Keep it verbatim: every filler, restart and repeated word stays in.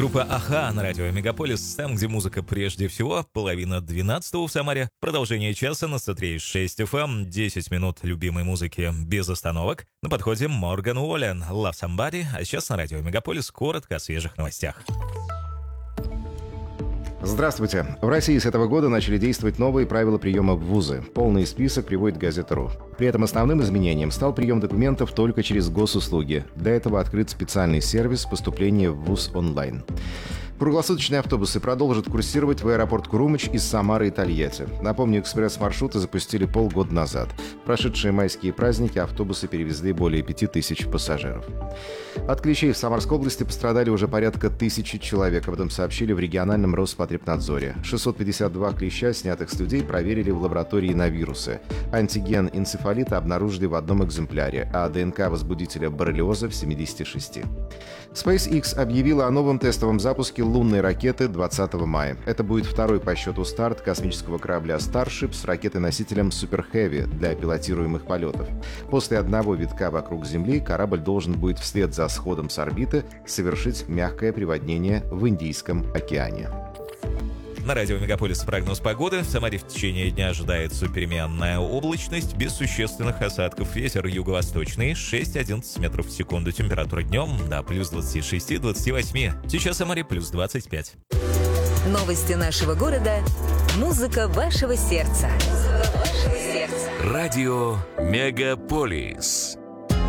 Группа «Аха» на радио Мегаполис, там, где музыка прежде всего, половина двенадцатого в Самаре, продолжение часа на сто три и шесть эф эм, десять минут любимой музыки без остановок. На подходе Морган Уоллен, Love Somebody, а сейчас на радио Мегаполис коротко о свежих новостях. Здравствуйте. В России с этого года начали действовать новые правила приема в вузы. Полный список приводит газета.ру. При этом основным изменением стал прием документов только через госуслуги. Для этого открыт специальный сервис поступления в вуз онлайн. Круглосуточные автобусы продолжат курсировать в аэропорт Курумыч из Самары и Тольятти. Напомню, экспресс-маршруты запустили полгода назад. В прошедшие майские праздники автобусы перевезли более пяти тысяч пассажиров. От клещей в Самарской области пострадали уже порядка тысячи человек. Об этом сообщили в региональном Роспотребнадзоре. шестьсот пятьдесят два клеща, снятых с людей, проверили в лаборатории на вирусы. Антиген энцефалита обнаружили в одном экземпляре, а ДНК возбудителя боррелиоза в семидесяти шести. SpaceX объявила о новом тестовом запуске лунной ракеты двадцатого мая. Это будет второй по счету старт космического корабля Starship с ракетой-носителем Super Heavy для пилотируемых полетов. После одного витка вокруг Земли корабль должен будет вслед за сходом с орбиты совершить мягкое приводнение в Индийском океане. На радио Мегаполис прогноз погоды. В Самаре в течение дня ожидается переменная облачность, без существенных осадков. Ветер юго-восточный, шесть-одиннадцать метров в секунду. Температура днем до плюс двадцати шести — двадцати восьми. Сейчас в Самаре плюс двадцать пять. Новости нашего города. Музыка вашего сердца. Радио Мегаполис.